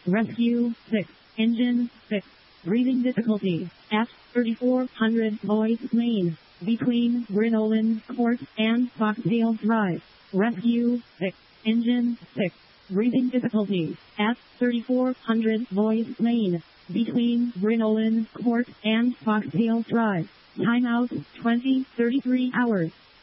Rescue 6. Engine 6. Breathing difficulties at 3400 Lloyd Lane, between Brinolan Court and Foxdale Drive. Rescue 6. Engine 6. Breathing difficulties at 3400 Lloyd Lane, between Brinolan Court and Foxdale Drive. Timeout 20:33 hours.